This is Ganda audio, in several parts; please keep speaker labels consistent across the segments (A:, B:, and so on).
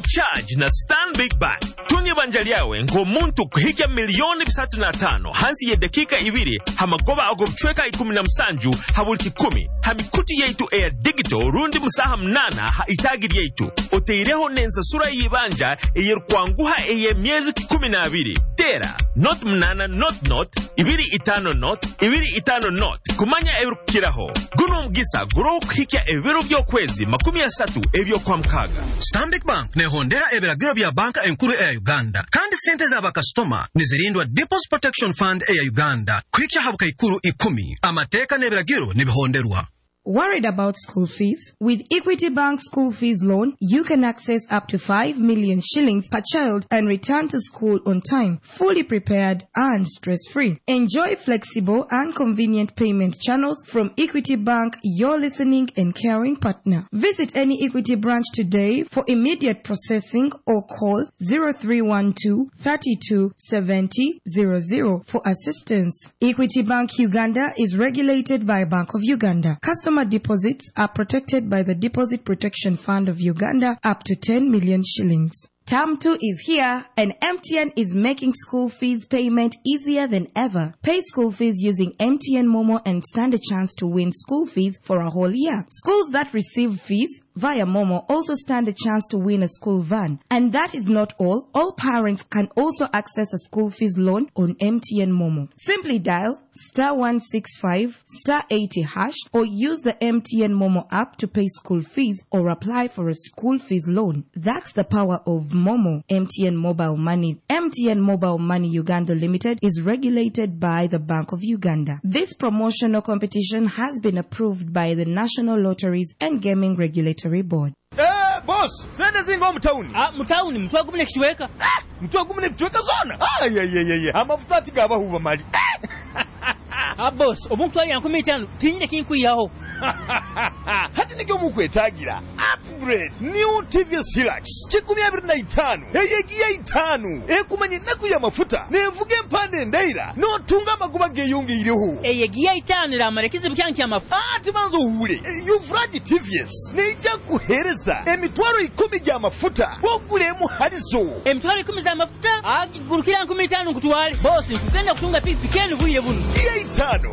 A: charge na Stanbic Bank. Tunye banja lyawe ng'omuntu kuhika milioni 35 hansi ya dakika 2 hamagoba agobchweka 17 habulki 10 hamikuti yaitu Air Digital rundi musaha mnana ha itagiri yaitu oteireho nensa sura yibanja eyerkwanguha miezi 12 tera not mnana not ibiri itano not kumanya ebirukiraho guno mugisa guro kuhika ebiro byokwezi 30 ebyo kwa mkaga.
B: Stanbic Bank nehondera ebiragiro bya banka enkuru ya Uganda kandi sente z'abakastoma nizirindwa Deposit Protection Fund ya Uganda kurikya habuka ikuru 10 amateka n'ebiragiro nibihonderwa.
C: Worried about school fees? With Equity Bank School Fees Loan, you can access up to 5 million shillings per child and return to school on time, fully prepared and stress-free. Enjoy flexible and convenient payment channels from Equity Bank, your listening and caring partner. Visit any Equity branch today for immediate processing or call 0312 32 70 00 for assistance. Equity Bank Uganda is regulated by Bank of Uganda. Customer deposits are protected by the Deposit Protection Fund of Uganda up to 10 million shillings. Term 2 is here and MTN is making school fees payment easier than ever. Pay school fees using MTN Momo and stand a chance to win school fees for a whole year. Schools that receive fees via Momo also stand a chance to win a school van. And that is not all. All parents can also access a school fees loan on MTN Momo. Simply dial *165 *80 hash or use the MTN Momo app to pay school fees or apply for a school fees loan. That's the power of Momo. MTN Mobile Money. MTN Mobile Money Uganda Limited is regulated by the Bank of Uganda. This promotional competition has been approved by the National Lotteries and Gaming Regulatory Board.
D: Boss, sende zingo mtauni.
E: Mtauni, mtuwa kumune kichweka.
D: Mtuwa kumune kichweka zona. Amafutati gaba huwa mali.
E: Boss, omuntu ali yankumi itano, tinyine kinkuyaho.
D: Hati nige mukwetagira. Upgrade, new TVS Hilux. Chikumi abiri na itano. Eyegiya itano. Kumanye naku ya mafuta. Nevuge mpande ndaira. No tunga maguba geyungi iliho.
E: Eyegiya itano la marekizi mchanki ya mafuta.
D: Timanzo ule. Yufraji TVS. Neija kuhereza. Emitwaro 10 ya mafuta. Bogulemu halizo.
E: Emitwaro 10 za mafuta? Gurukira yankumi itano kutuwale. Boss, kutenda kutunga pikeni vuile bunu.
D: Itano.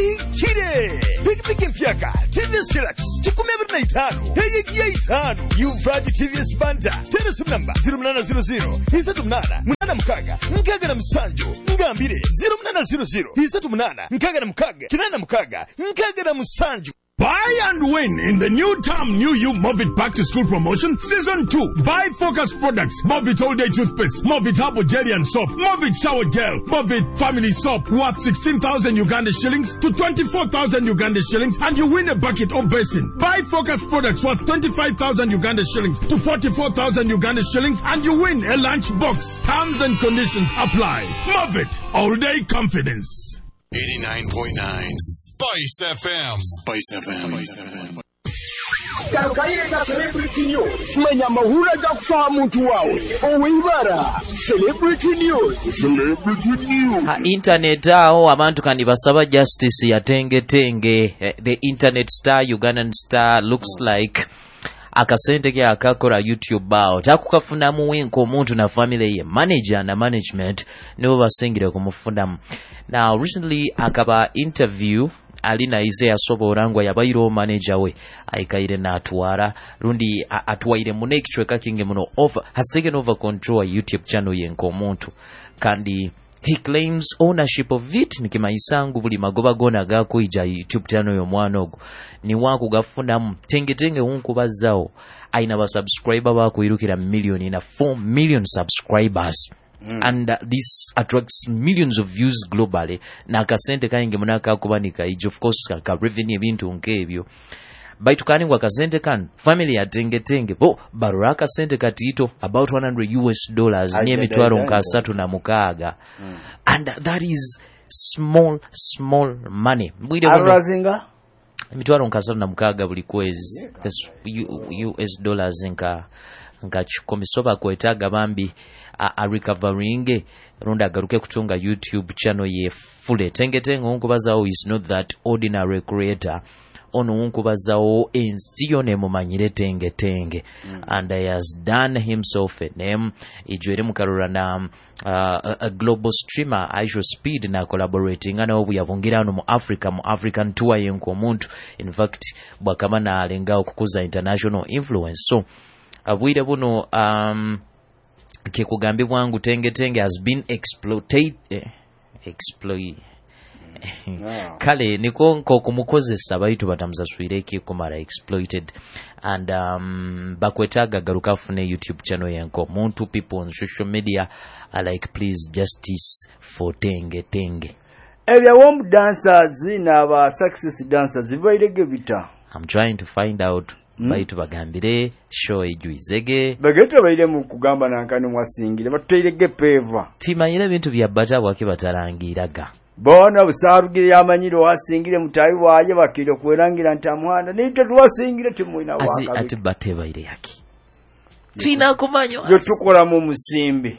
D: Kire. Piki mfyaka. TVS Hilux. Chikumi abiri na itano. Eyegiya itano. Yufraji TVS Banda. Telephone number 0800 38 Mkaga. Mkaga na Msanjo. Ngambire 0800 38 Mkaga na Mkaga. Kinana Mkaga. Mkaga na Msanjo.
F: Buy and win in the new term New You Movit Back to School promotion Season 2. Buy Focus products, Movit All Day Toothpaste, Movit Herbal Jelly and Soap, Movit Shower Gel, Movit Family Soap worth 16,000 Uganda shillings to 24,000 Uganda shillings and you win a bucket or basin. Buy Focus products worth 25,000 Uganda shillings to 44,000 Uganda shillings and you win a lunch box. Terms and conditions apply. Movit All Day Confidence.
G: 89.9 Spice FM. Spice FM.
H: Karukaire ka Celebrity News. Manya mahura ga kufa muntu wawe. Owibara. Celebrity News. Celebrity News.
I: Internet aho abantu kandi basaba justice ya tenge. The internet star, Ugandan star looks like akasente ke akakora YouTube bao takukafuna muwenko omuntu na family ye manager na management nibo basengire kumufundamu. Now recently akaba interview alina ize yasoborangwa yabayiro manager we aikaire na atwara rundi atwaire munekitwe kakinge muno has taken over control YouTube channel yenko omuntu kandi he claims ownership of it nikimaisangu buli magoba gona gako ija YouTube channel yo mwana ogo ni wako gafundamu tenge unkubazawo aina ba subscriber bako irukira million ina 4 million subscribers. And this attracts millions of views globally na akasente kainge munaka kubanika ije of course ka revenue bintu nkebyo baitu kaningwa kasente kan family ya tenge bo baraka sente katito about $100 nye mitwaro nka 3 na mukaga and that is small money
J: arazinga
I: mitwaro nka 3 na mukaga buli kwezi that's US dollars nka chikomisoba kwetaga bambi a recovering runda garuke kutunga YouTube channel ye full tenge nkubazawo is not that ordinary creator ono unkubazawo ensi yo nemumanyire tenge and he has done himself a name ijwere mukarura na a global streamer Aisha Speed na collaborating ano buyavungira ano mu African tour yenko omuntu in fact bwakama na alenga okukuza international influence. So abwire buno kikugambibwa ngu tenge has been exploit kale niko nkokumukozesa bayitu batamuzaswireki kumara exploited and bakwetaga garuka fune YouTube channel yanko muntu people on social media are like please justice for tenge
J: ebya wom dancers n'aba success dancers bibairege bita.
I: I'm trying to find out bayitu bagambire show ejuizege
J: bagete baire mu kugamba nankani mwasingire batuteirege peva
I: timanyire bintu bya bata bwake batarangiraga
J: bona busarugire yamanyire wasingire mutayi waye bakire kwerangira ntamwana nite tuwasingire timwina waka
I: ati bate baire yaki tina kumanywa
J: yo tukola mu musimbi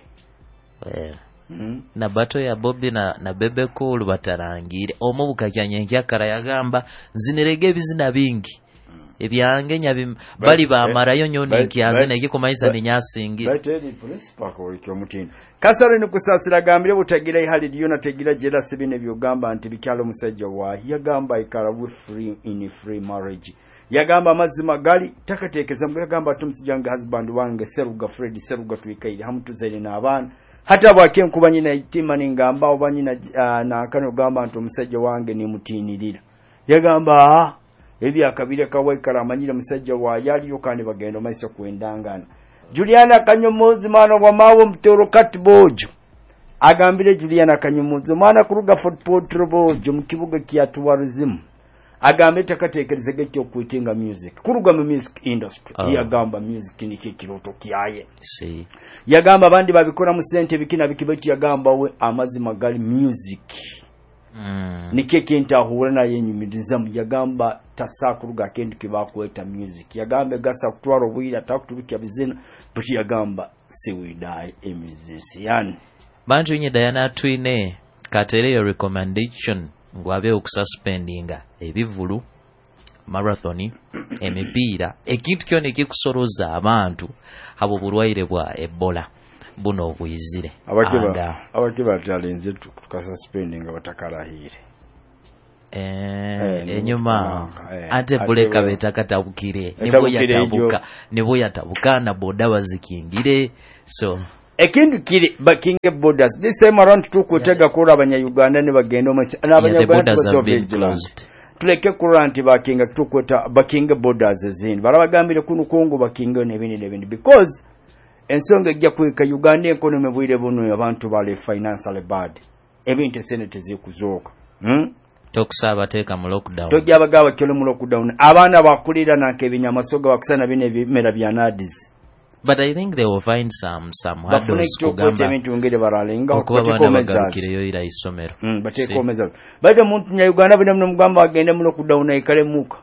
I: na bato ya Bobby na bebe cool batarangire omu bukajyanyenja kara yagamba zinerege bizina bingi ebyange nyabi bali bamarayo nyoni nkiazene gikumaisa ninyasingi
J: bateri principal ko ikyo mutino kasaro ni kusasira gambire butagira ihali diyo nategira jela sibine byogamba nti bikyalo musajja wa yagamba ikara we free in free marriage yagamba amazima gali takatekeza mbu yagamba tumusijanga husband wange seruga Fred seruga tuikaire hamutuzaire n'abana hata bwake nkubanye na itima ningamba obanyina na kano gamba nti omusajja wange ni mutinirira yagamba ebi akabire kawaikara amanyire musajja wa yaliyo kandi bagendo maisa kuendangana. Juliana Kanyomozi mwana wa mawo mtoro katbojo agambire Juliana Kanyomozi mwana kuruga Fort Portal bojo mukibuga kya tourism agambire takatekerezege kyo kwitinga music kuruga mu music industry yagamba music ni kikiroto kyaye yagamba abandi babikora mu sente bikina bikibeti yagamba we amazima gali music nikeke ntahura na yenyumirizamu yagamba tasakuruga kendi kibakweta music yagamba gasa kutwaro bwira takutubikya bizina buti yagamba siwidai musician
I: bantu nye Diana twine katere recommendation ngwabe okususpendinga ebivulu marathoni emipiira ekintu kyone kikusoroza abantu abo bulwaire bwa Ebola buno obuyizire
J: abakiba talenze tukasuspendinga batakalahire
I: enyuma ate buleka betakatabukire nebo yatabuka na boda bazikingire so
J: ekindu kiri bakinge borders this time around tukwetega kura abanya-Uganda ne bagenda n'abanya-Uganda tuleke kura nti bakinga tukweta bakinge borders ezindi barabagambire kunu kongo bakinge n'ebindi because ensonga ejja kweka Uganda economy bwire buno abantu bale financial bad ebintu senate zikuzooka
I: tokusaba teka mu lockdown
J: tojja bagaba kyolo mu lockdown abaana bakulira nakebinya masoga bakusana bine bimera bya nadis.
I: But I think they will find some hurdles kugamba
J: ngere baralenga
I: okubabagarukire yo ira isomero
J: batekomeza bade muntu nya Uganda bine mu mugamba agende mu lockdown ikale muka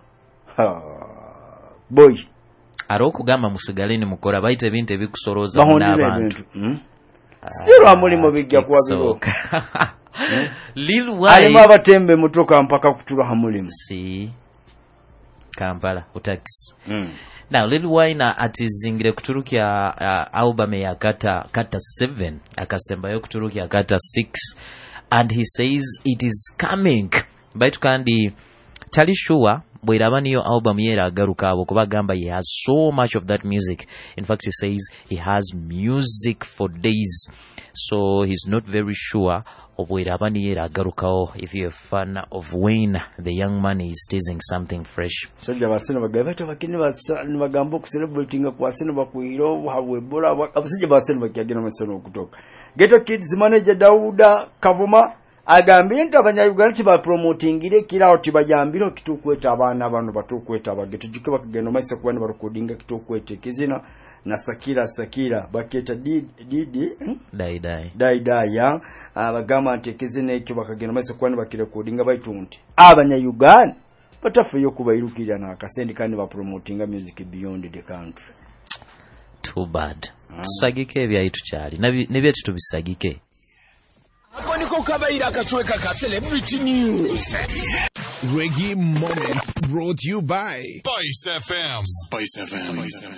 J: boy
I: aro kugamba musigaleni mukora baite ebintu ebikusoroza n'abantu
J: still amulimo bijja kuwa biroka
I: Lil Wayne
J: alima batembe mutoka mpaka kutula hamulimo
I: si Kampala utax now Lil Wayne atizingire kuturukia album ya kata 7 akasembayo kuturukia kata 6 and he says it is coming baitu kandi tali sure bwirabani yo album yera agaruka abo kubagamba he has so much of that music. In fact he says he has music for days, so he's not very sure of bwirabani yera agaruka. If you're a fan of Wayne, the young man is teasing something fresh.
J: Sajja basene bagabata bakini bagambo ku celebrating ku basene bakuiro hawe bora abasije basene bakagena maseno okutoka. Ghetto Kids manager Dauda Kavuma agambye nti abanya-Uganda tiba promotingire kirawo tibajambiro kitukweta abaana abantu batukweta abageto juke bakagenda maisa kubana barukodinga kitukwete kizina na sakira baketa dai ya abagama nti kizina ekyo bakagenda maisa kubana bakirekodinga baitunti abanya-Uganda batafuyo kubairukira na akasendi kandi ba promotinga music beyond the country.
I: Too bad. Tusagike byaitu cyali nebyetu tubisagike.
H: Ako niko kabaira akasweka ka Celebrity News.
F: Reggae Moment brought to you by
G: Spice FM. Spice FM.